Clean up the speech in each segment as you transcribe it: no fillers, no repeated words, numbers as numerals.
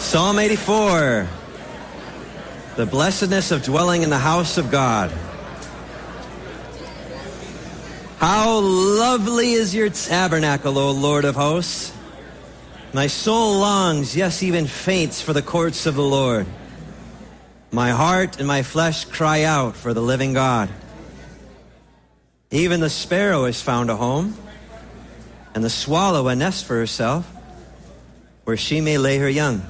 Psalm 84, the blessedness of dwelling in the house of God. How lovely is your tabernacle, O Lord of hosts. My soul longs, yes, even faints for the courts of the Lord. My heart and my flesh cry out for the living God. Even the sparrow has found a home, and the swallow a nest for herself, where she may lay her young.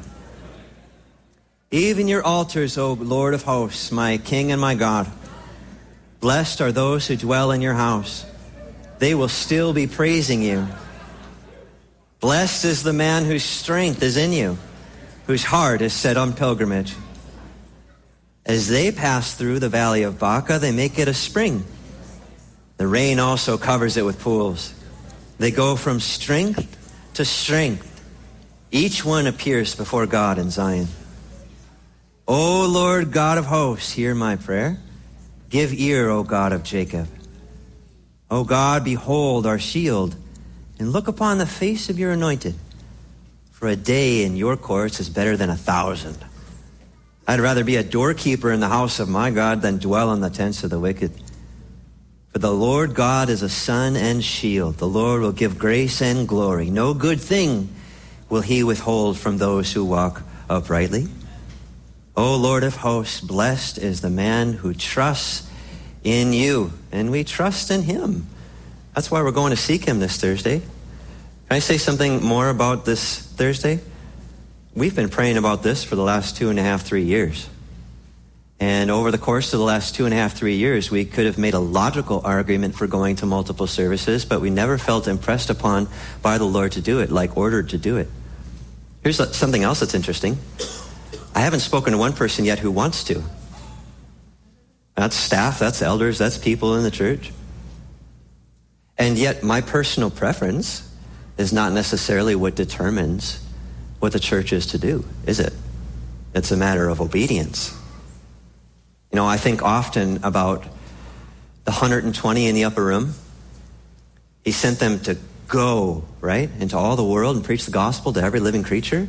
Even your altars, O Lord of hosts, my King and my God. Blessed are those who dwell in your house. They will still be praising you. Blessed is the man whose strength is in you, whose heart is set on pilgrimage. As they pass through the valley of Baca, they make it a spring. The rain also covers it with pools. They go from strength to strength. Each one appears before God in Zion. O Lord God of hosts, hear my prayer. Give ear, O God of Jacob. O God, behold our shield, and look upon the face of your anointed. For a day in your courts is better than 1,000. I'd rather be a doorkeeper in the house of my God than dwell in the tents of the wicked. For the Lord God is a sun and shield. The Lord will give grace and glory. No good thing will he withhold from those who walk uprightly. O Lord of hosts, blessed is the man who trusts in you, and we trust in him. That's why we're going to seek him this Thursday. Can I say something more about this Thursday? We've been praying about this for the last 2.5, 3 years. And over the course of the last 2.5, 3 years, we could have made a logical argument for going to multiple services, but we never felt impressed upon by the Lord to do it, like ordered to do it. Here's something else that's interesting. I haven't spoken to one person yet who wants to. That's staff, that's elders, that's people in the church. And yet my personal preference is not necessarily what determines what the church is to do, is it? It's a matter of obedience. You know, I think often about the 120 in the upper room. He sent them to go, right, into all the world and preach the gospel to every living creature.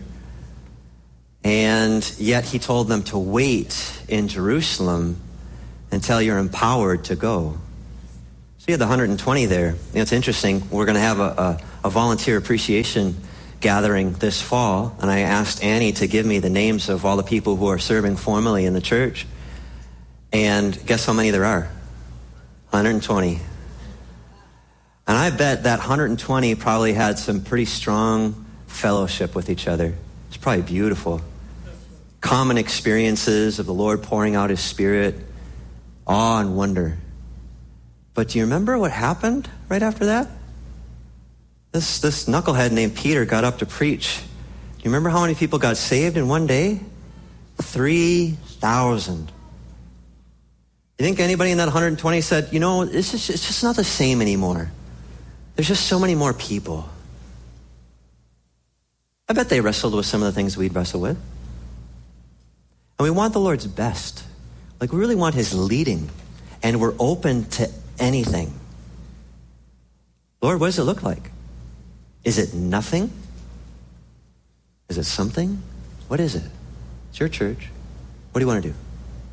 And yet he told them to wait in Jerusalem until you're empowered to go. So you had the 120 there. You know, it's interesting. We're going to have a volunteer appreciation gathering this fall. And I asked Annie to give me the names of all the people who are serving formally in the church. And guess how many there are? 120. And I bet that 120 probably had some pretty strong fellowship with each other. It's probably beautiful. Common experiences of the Lord pouring out his Spirit, awe and wonder. But do you remember what happened right after that? This knucklehead named Peter got up to preach. Do you remember how many people got saved in one day? 3,000. You think anybody in that 120 said, you know, it's just not the same anymore. There's just so many more people. I bet they wrestled with some of the things we'd wrestle with. And we want the Lord's best. Like, we really want his leading. And we're open to anything. Lord, what does it look like? Is it nothing? Is it something? What is it? It's your church. What do you want to do?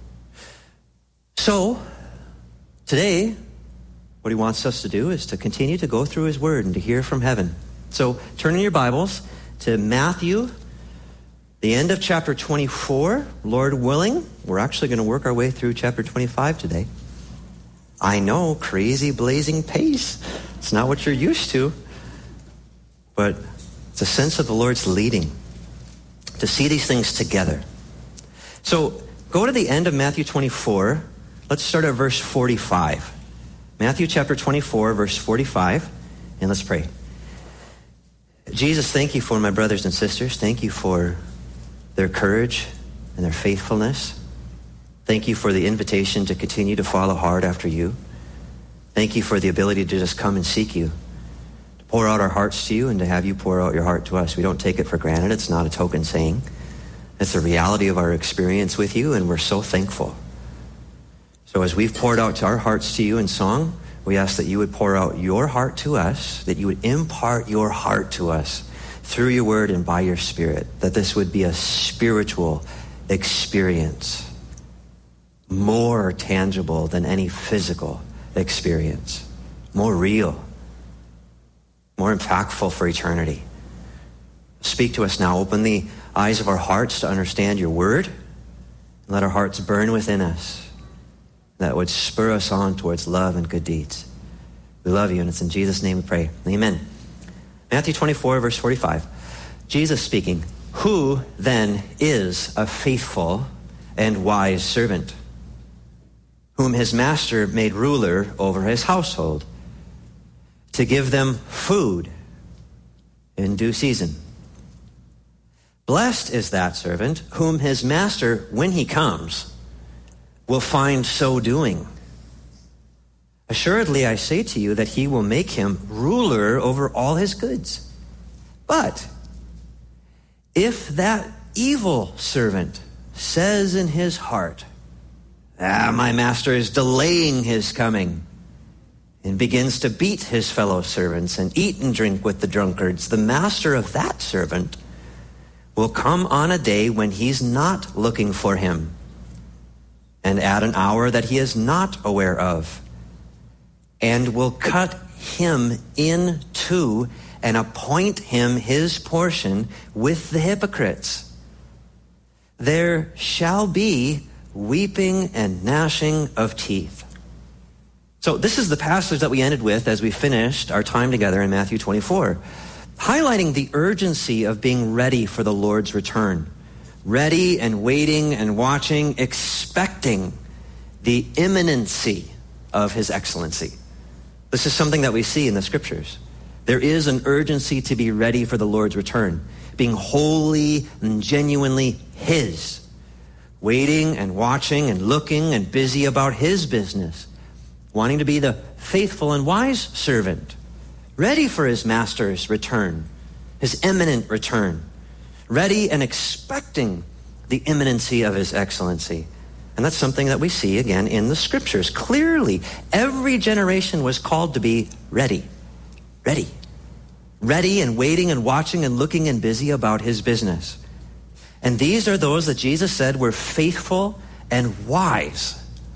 So, today, what he wants us to do is to continue to go through his word and to hear from heaven. So, turn in your Bibles to Matthew, the end of chapter 24. Lord willing, we're actually going to work our way through chapter 25 today. I know, crazy blazing pace. It's not what you're used to. But it's a sense of the Lord's leading to see these things together. So go to the end of Matthew 24. Let's start at verse 45. Matthew chapter 24, verse 45. And let's pray. Jesus, thank you for my brothers and sisters. Thank you for their courage and their faithfulness. Thank you for the invitation to continue to follow hard after you. Thank you for the ability to just come and seek you, to pour out our hearts to you and to have you pour out your heart to us. We don't take it for granted. It's not a token saying. It's the reality of our experience with you, and we're so thankful. So as we've poured out our hearts to you in song, we ask that you would pour out your heart to us, that you would impart your heart to us through your word and by your Spirit, that this would be a spiritual experience, more tangible than any physical experience, more real, more impactful for eternity. Speak to us now. Open the eyes of our hearts to understand your word, and let our hearts burn within us that would spur us on towards love and good deeds. We love you, and it's in Jesus' name we pray. Amen. Matthew 24, verse 45. Jesus speaking, "Who then is a faithful and wise servant, whom his master made ruler over his household, to give them food in due season? Blessed is that servant whom his master, when he comes, will find so doing. Assuredly, I say to you that he will make him ruler over all his goods. But if that evil servant says in his heart, 'My master is delaying his coming,' and begins to beat his fellow servants and eat and drink with the drunkards, the master of that servant will come on a day when he's not looking for him, and at an hour that he is not aware of, and will cut him in two and appoint him his portion with the hypocrites. There shall be weeping and gnashing of teeth." So this is the passage that we ended with as we finished our time together in Matthew 24, highlighting the urgency of being ready for the Lord's return. Ready and waiting and watching, expecting the imminency of his excellency. This is something that we see in the scriptures. There is an urgency to be ready for the Lord's return, being wholly and genuinely his, waiting and watching and looking and busy about his business, wanting to be the faithful and wise servant, ready for his master's return, his imminent return, ready and expecting the imminency of his excellency. And that's something that we see again in the scriptures. Clearly, every generation was called to be ready. Ready. Ready and waiting and watching and looking and busy about his business. And these are those that Jesus said were faithful and wise.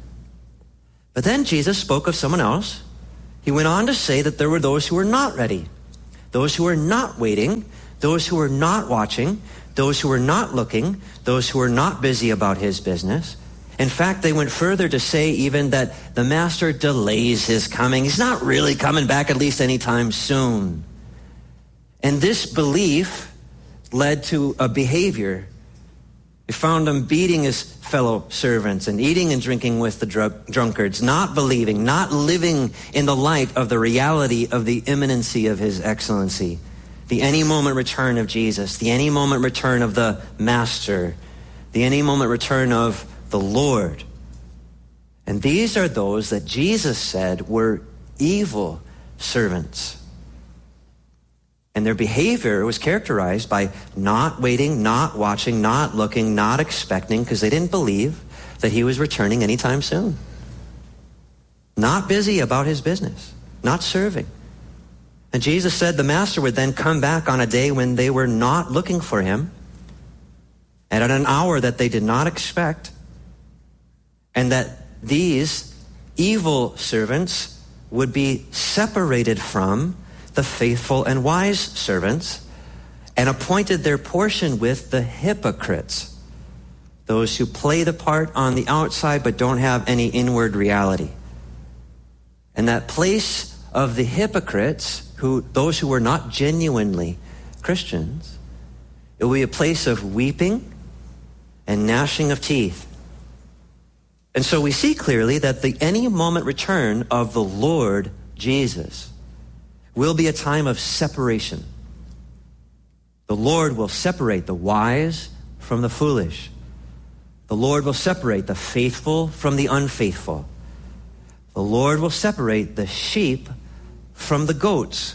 But then Jesus spoke of someone else. He went on to say that there were those who were not ready, those who were not waiting, those who were not watching, those who were not looking, those who were not busy about his business. In fact, they went further to say even that the master delays his coming. He's not really coming back, at least anytime soon. And this belief led to a behavior. We found him beating his fellow servants and eating and drinking with the drunkards, not believing, not living in the light of the reality of the imminency of his excellency, the any moment return of Jesus, the any moment return of the master, the any moment return of the Lord. And these are those that Jesus said were evil servants. And their behavior was characterized by not waiting, not watching, not looking, not expecting, because they didn't believe that he was returning anytime soon. Not busy about his business, not serving. And Jesus said the master would then come back on a day when they were not looking for him, and at an hour that they did not expect, and that these evil servants would be separated from the faithful and wise servants and appointed their portion with the hypocrites, those who play the part on the outside but don't have any inward reality. And that place of the hypocrites, those who were not genuinely Christians, it will be a place of weeping and gnashing of teeth. And so we see clearly that the any moment return of the Lord Jesus will be a time of separation. The Lord will separate the wise from the foolish. The Lord will separate the faithful from the unfaithful. The Lord will separate the sheep from the goats.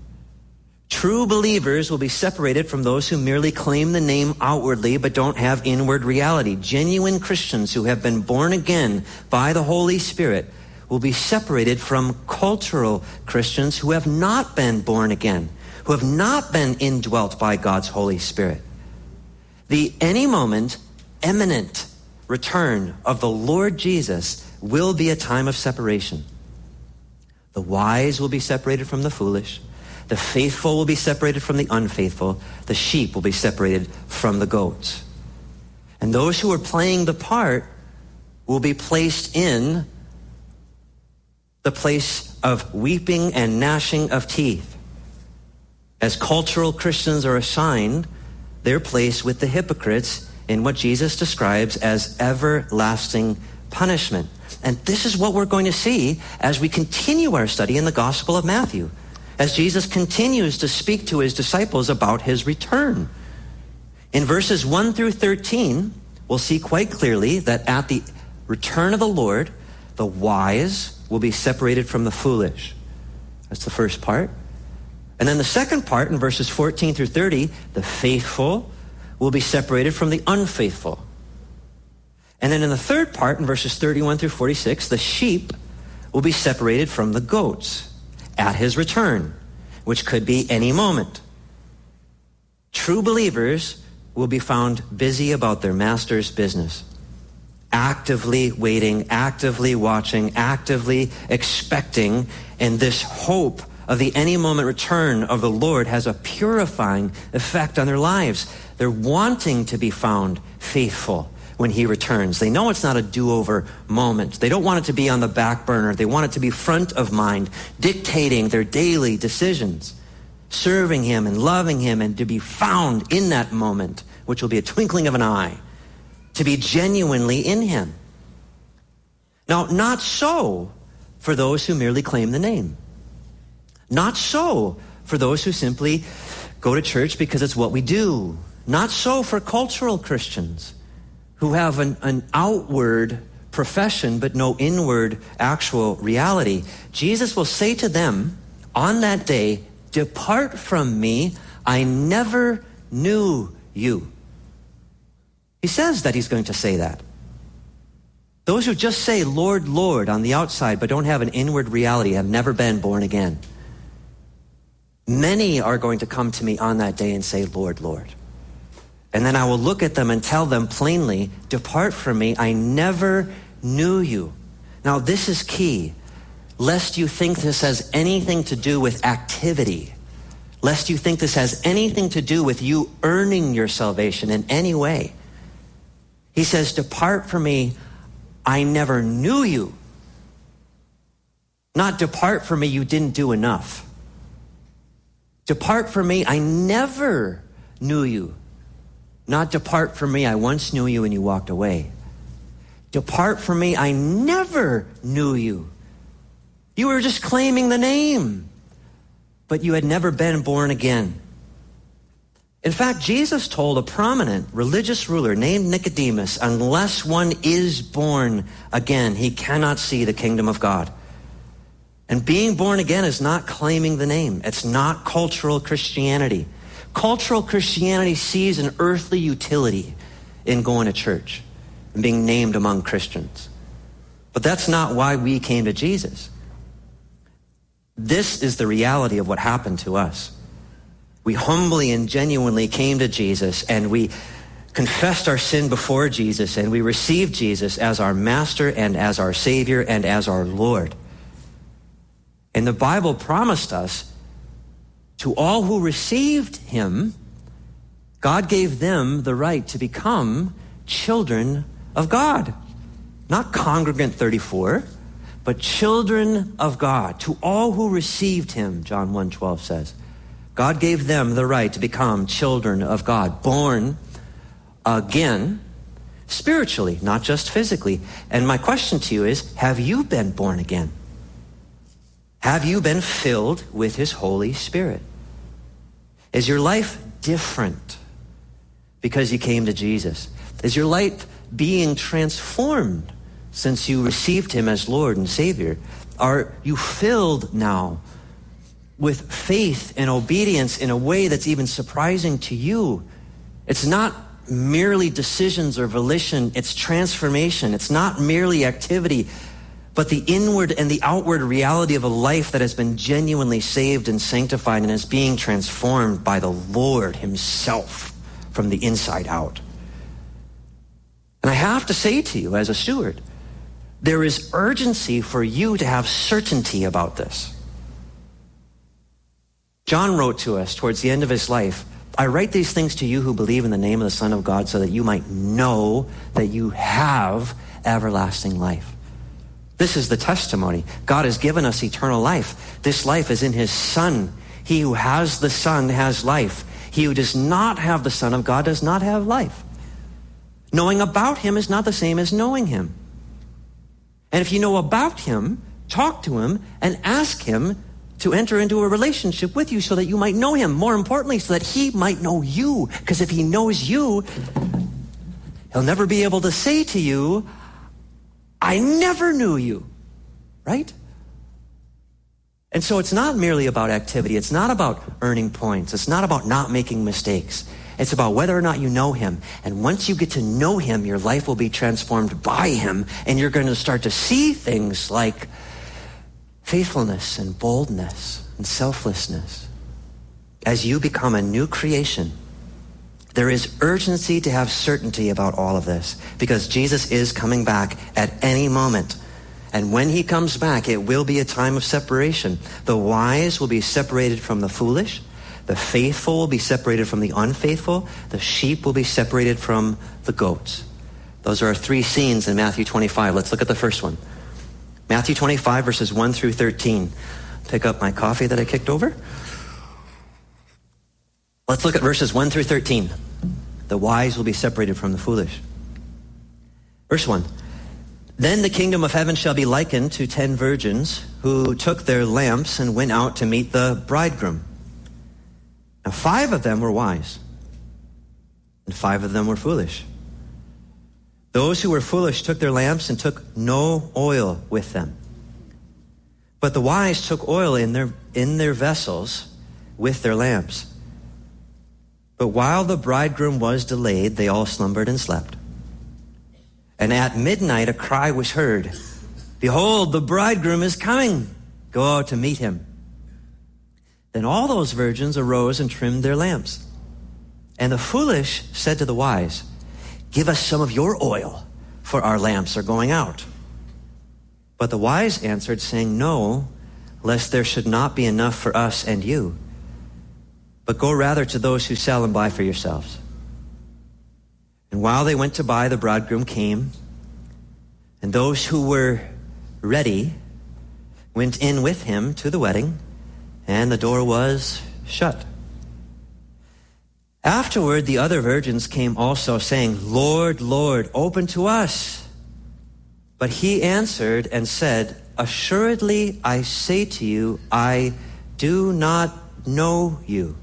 True believers will be separated from those who merely claim the name outwardly but don't have inward reality. Genuine Christians who have been born again by the Holy Spirit will be separated from cultural Christians who have not been born again, who have not been indwelt by God's Holy Spirit. The any moment, imminent return of the Lord Jesus will be a time of separation. The wise will be separated from the foolish. The faithful will be separated from the unfaithful. The sheep will be separated from the goats. And those who are playing the part will be placed in the place of weeping and gnashing of teeth. As cultural Christians are assigned their place with the hypocrites in what Jesus describes as everlasting punishment. And this is what we're going to see as we continue our study in the Gospel of Matthew, as Jesus continues to speak to his disciples about his return. In verses 1 through 13, we'll see quite clearly that at the return of the Lord, the wise will be separated from the foolish. That's the first part. And then the second part, in verses 14 through 30, the faithful will be separated from the unfaithful. And then in the third part, in verses 31 through 46, the sheep will be separated from the goats at his return, which could be any moment. True believers will be found busy about their master's business, actively waiting, actively watching, actively expecting, and this hope of the any moment return of the Lord has a purifying effect on their lives. They're wanting to be found faithful when he returns. They know it's not a do-over moment. They don't want it to be on the back burner. They want it to be front of mind, dictating their daily decisions, serving him and loving him, and to be found in that moment, which will be a twinkling of an eye, to be genuinely in him. Now, not so for those who merely claim the name. Not so for those who simply go to church because it's what we do. Not so for cultural Christians who have an outward profession but no inward actual reality. Jesus will say to them on that day, "Depart from me, I never knew you." He says that he's going to say that. Those who just say, "Lord, Lord," on the outside but don't have an inward reality have never been born again. Many are going to come to me on that day and say, "Lord, Lord." And then I will look at them and tell them plainly, "Depart from me, I never knew you." Now this is key, lest you think this has anything to do with activity, lest you think this has anything to do with you earning your salvation in any way. He says, "Depart from me, I never knew you." Not "Depart from me, you didn't do enough." "Depart from me, I never knew you." Not "Depart from me, I once knew you and you walked away." "Depart from me, I never knew you." You were just claiming the name, but you had never been born again. In fact, Jesus told a prominent religious ruler named Nicodemus, unless one is born again, he cannot see the kingdom of God. And being born again is not claiming the name. It's not cultural Christianity. Cultural Christianity sees an earthly utility in going to church and being named among Christians. But that's not why we came to Jesus. This is the reality of what happened to us. We humbly and genuinely came to Jesus, and we confessed our sin before Jesus, and we received Jesus as our Master and as our Savior and as our Lord. And the Bible promised us, to all who received him, God gave them the right to become children of God. Not Congregant 34, but children of God. To all who received him, John 1:12 says. God gave them the right to become children of God, born again, spiritually, not just physically. And my question to you is, have you been born again? Have you been filled with his Holy Spirit? Is your life different because you came to Jesus? Is your life being transformed since you received him as Lord and Savior? Are you filled now with faith and obedience in a way that's even surprising to you? It's not merely decisions or volition, it's transformation. It's not merely activity, but the inward and the outward reality of a life that has been genuinely saved and sanctified and is being transformed by the Lord himself from the inside out. And I have to say to you as a steward, there is urgency for you to have certainty about this. John wrote to us towards the end of his life, I write these things to you who believe in the name of the Son of God so that you might know that you have everlasting life. This is the testimony. God has given us eternal life. This life is in his Son. He who has the Son has life. He who does not have the Son of God does not have life. Knowing about him is not the same as knowing him. And if you know about him, talk to him and ask him to enter into a relationship with you so that you might know him. More importantly, so that he might know you. Because if he knows you, he'll never be able to say to you, I never knew you, right? And so it's not merely about activity. It's not about earning points. It's not about not making mistakes. It's about whether or not you know him. And once you get to know him, your life will be transformed by him. And you're going to start to see things like faithfulness and boldness and selflessness. As you become a new creation, there is urgency to have certainty about all of this because Jesus is coming back at any moment. And when he comes back, it will be a time of separation. The wise will be separated from the foolish. The faithful will be separated from the unfaithful. The sheep will be separated from the goats. Those are our three scenes in Matthew 25. Let's look at the first one. Matthew 25, verses 1 through 13. Pick up my coffee that I kicked over. Let's look at verses 1 through 13. The wise will be separated from the foolish. Verse 1. Then the kingdom of heaven shall be likened to 10 virgins who took their lamps and went out to meet the bridegroom. Now 5 of them were wise, and 5 of them were foolish. Those who were foolish took their lamps and took no oil with them. But the wise took oil in their vessels with their lamps. But while the bridegroom was delayed, they all slumbered and slept. And at midnight a cry was heard, Behold, the bridegroom is coming. Go out to meet him. Then all those virgins arose and trimmed their lamps. And the foolish said to the wise, Give us some of your oil, for our lamps are going out. But the wise answered, saying, No, lest there should not be enough for us and you. But go rather to those who sell and buy for yourselves. And while they went to buy, the bridegroom came, and those who were ready went in with him to the wedding, and the door was shut. Afterward, the other virgins came also, saying, Lord, Lord, open to us. But he answered and said, Assuredly, I say to you, I do not know you.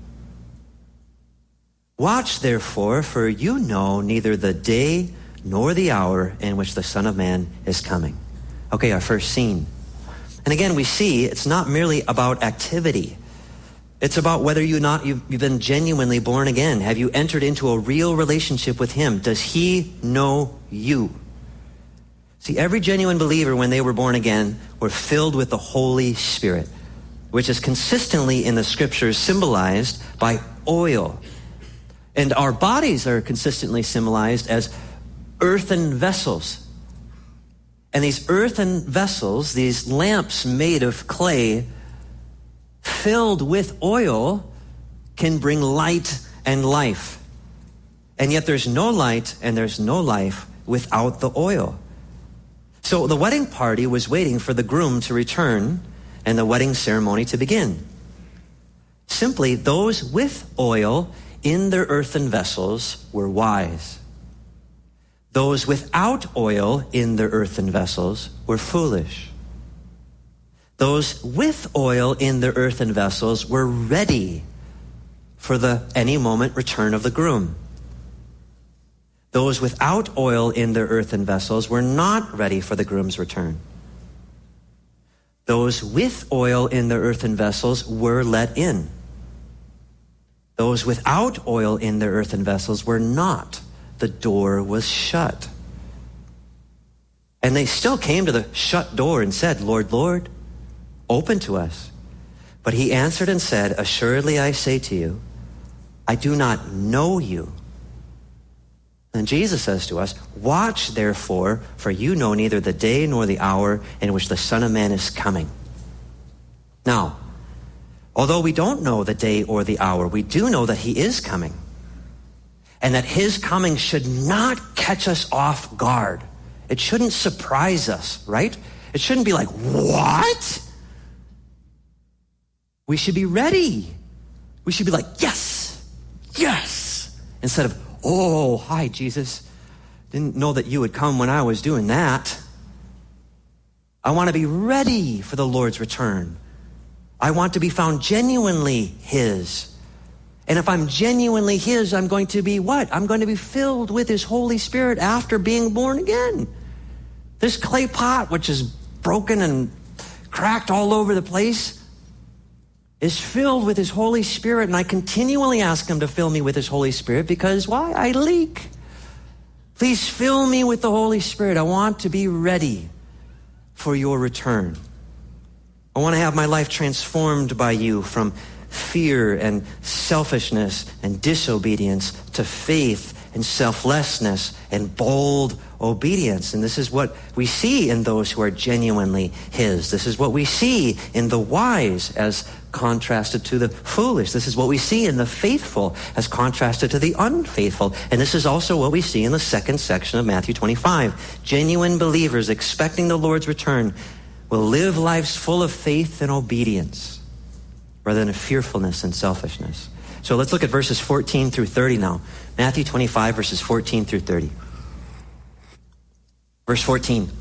Watch, therefore, for you know neither the day nor the hour in which the Son of Man is coming. Okay, our first scene. And again, we see it's not merely about activity. It's about whether you've been genuinely born again. Have you entered into a real relationship with him? Does he know you? See, every genuine believer, when they were born again, were filled with the Holy Spirit, which is consistently in the scriptures symbolized by oil. And our bodies are consistently symbolized as earthen vessels. And these earthen vessels, these lamps made of clay, filled with oil, can bring light and life. And yet there's no light and there's no life without the oil. So the wedding party was waiting for the groom to return and the wedding ceremony to begin. Simply, those with oil in their earthen vessels were wise. Those without oil in their earthen vessels were foolish. Those with oil in their earthen vessels were ready for the any moment return of the groom. Those without oil in their earthen vessels were not ready for the groom's return. Those with oil in their earthen vessels were let in. Those without oil in their earthen vessels were not. The door was shut. And they still came to the shut door and said, Lord, Lord, open to us. But he answered and said, assuredly I say to you, I do not know you. And Jesus says to us, watch therefore, for you know neither the day nor the hour in which the Son of Man is coming. Now, although we don't know the day or the hour, we do know that he is coming. And that his coming should not catch us off guard. It shouldn't surprise us, right? It shouldn't be like, what? We should be ready. We should be like, yes, yes. Instead of, oh, hi, Jesus. Didn't know that you would come when I was doing that. I want to be ready for the Lord's return. I want to be found genuinely his. And if I'm genuinely his, I'm going to be what? I'm going to be filled with his Holy Spirit after being born again. This clay pot, which is broken and cracked all over the place, is filled with his Holy Spirit. And I continually ask him to fill me with his Holy Spirit because why? I leak. Please fill me with the Holy Spirit. I want to be ready for your return. I want to have my life transformed by you from fear and selfishness and disobedience to faith and selflessness and bold obedience. And this is what we see in those who are genuinely his. This is what we see in the wise as contrasted to the foolish. This is what we see in the faithful as contrasted to the unfaithful. And this is also what we see in the second section of Matthew 25. Genuine believers expecting the Lord's return will live lives full of faith and obedience rather than of fearfulness and selfishness. So let's look at verses 14 through 30 now. Matthew 25, verses 14 through 30. Verse 14.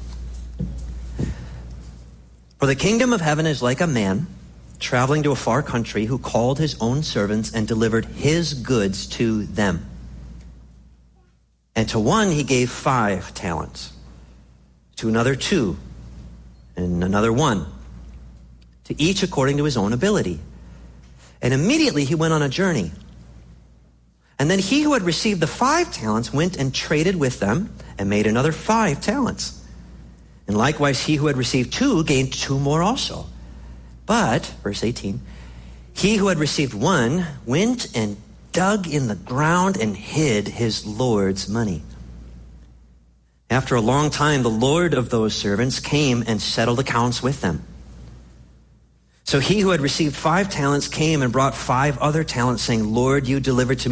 For the kingdom of heaven is like a man traveling to a far country who called his own servants and delivered his goods to them. And to one he gave 5 talents, to another 2, and another 1, to each according to his own ability. And immediately he went on a journey. And then he who had received the 5 talents went and traded with them and made another 5 talents. And likewise he who had received 2 gained 2 more also. But, verse 18, he who had received 1 went and dug in the ground and hid his Lord's money. After a long time, the Lord of those servants came and settled accounts with them. So he who had received 5 talents came and brought 5 other talents, saying, Lord, you delivered to me